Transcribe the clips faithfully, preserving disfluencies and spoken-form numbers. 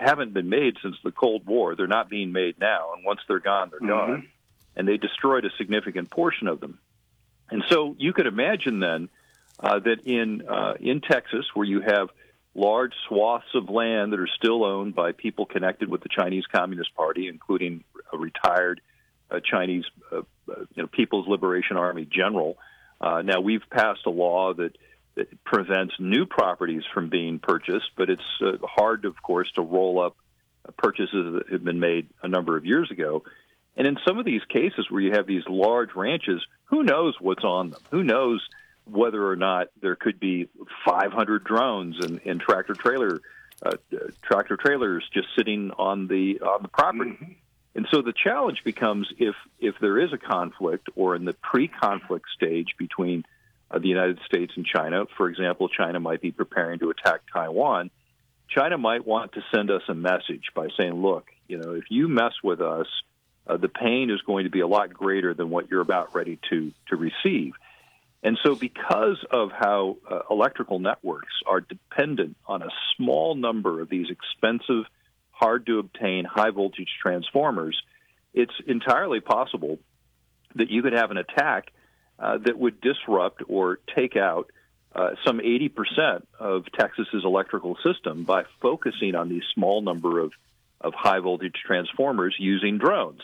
haven't been made since the Cold War. They're not being made now, and once they're gone, they're mm-hmm. gone. And they destroyed a significant portion of them. And so you could imagine then uh, that in uh, in Texas, where you have large swaths of land that are still owned by people connected with the Chinese Communist Party, including a retired uh, Chinese uh, you know, People's Liberation Army general. Uh, now, we've passed a law that, that prevents new properties from being purchased, but it's uh, hard, of course, to roll up purchases that have been made a number of years ago. And in some of these cases where you have these large ranches, who knows what's on them? Who knows whether or not there could be five hundred drones and, and tractor trailer uh, tractor trailers just sitting on the on the property. Mm-hmm. And so the challenge becomes if if there is a conflict or in the pre-conflict stage between uh, the United States and China, for example, China might be preparing to attack Taiwan. China might want to send us a message by saying, look, you know, if you mess with us, uh, the pain is going to be a lot greater than what you're about ready to to receive. And so because of how uh, electrical networks are dependent on a small number of these expensive, hard-to-obtain, high-voltage transformers, it's entirely possible that you could have an attack uh, that would disrupt or take out uh, some eighty percent of Texas's electrical system by focusing on these small number of, of high-voltage transformers using drones.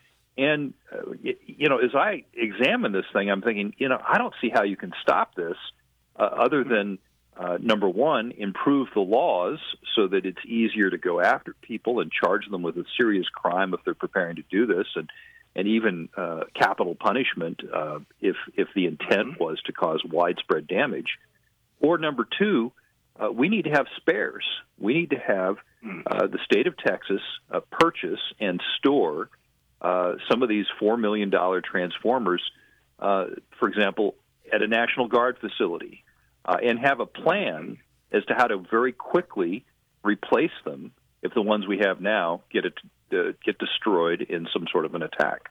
And, uh, you know, as I examine this thing, I'm thinking, you know, I don't see how you can stop this uh, other than, uh, number one, improve the laws so that it's easier to go after people and charge them with a serious crime if they're preparing to do this, and, and even uh, capital punishment uh, if, if the intent was to cause widespread damage. Or number two, uh, we need to have spares. We need to have uh, the state of Texas uh, purchase and store Uh, some of these four million dollars transformers, uh, for example, at a National Guard facility, uh, and have a plan as to how to very quickly replace them if the ones we have now get it, uh, get destroyed in some sort of an attack.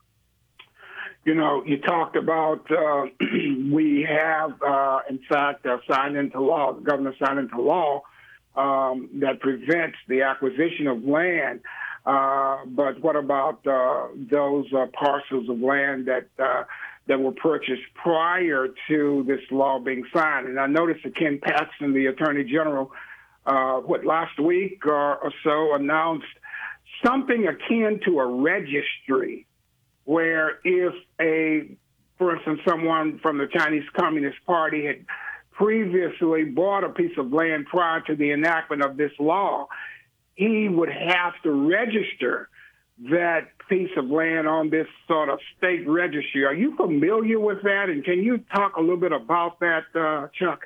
You know, you talked about uh, we have, uh, in fact, uh, signed into law, the governor signed into law um, that prevents the acquisition of land. Uh, but what about uh, those uh, parcels of land that uh, that were purchased prior to this law being signed? And I noticed that Ken Paxton, the Attorney General, uh, what last week or, or so announced something akin to a registry, where if a, for instance, someone from the Chinese Communist Party had previously bought a piece of land prior to the enactment of this law, he would have to register that piece of land on this sort of state registry. Are you familiar with that? And can you talk a little bit about that, uh, Chuck?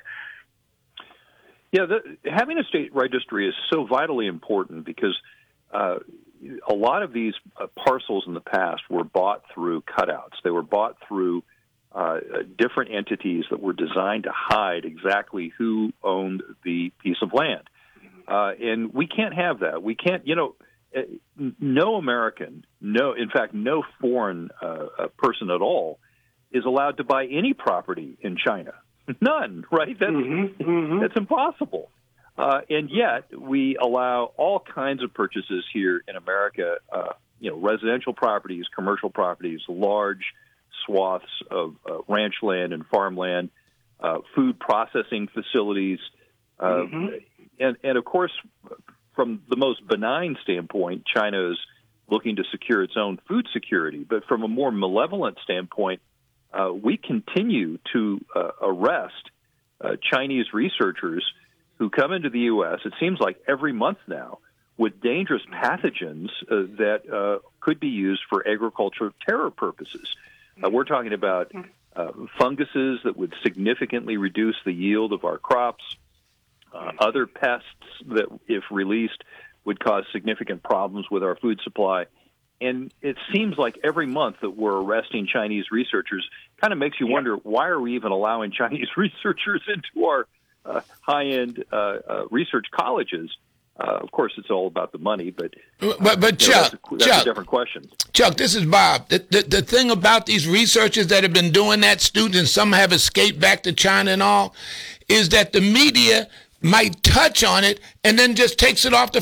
Yeah, the, having a state registry is so vitally important because uh, a lot of these uh, parcels in the past were bought through cutouts. They were bought through uh, different entities that were designed to hide exactly who owned the piece of land. Uh, and we can't have that. We can't, you know, no American, no, in fact, no foreign uh, person at all is allowed to buy any property in China. None, right? That's, mm-hmm, mm-hmm. that's impossible. Uh, and yet we allow all kinds of purchases here in America, uh, you know, residential properties, commercial properties, large swaths of uh, ranch land and farmland, uh, food processing facilities, uh, mm-hmm. And, and, of course, from the most benign standpoint, China is looking to secure its own food security. But from a more malevolent standpoint, uh, we continue to uh, arrest uh, Chinese researchers who come into the U S, it seems like every month now, with dangerous pathogens uh, that uh, could be used for agricultural terror purposes. Uh, we're talking about uh, funguses that would significantly reduce the yield of our crops, Uh, other pests that, if released, would cause significant problems with our food supply. And it seems like every month that we're arresting Chinese researchers kind of makes you yeah. wonder, why are we even allowing Chinese researchers into our uh, high-end uh, uh, research colleges? Uh, of course, it's all about the money, but uh, but, but you know, Chuck, that's, a, that's Chuck, a different question. Chuck, this is Bob. The, the, the thing about these researchers that have been doing that, students, some have escaped back to China and all, is that the media might touch on it and then just takes it off the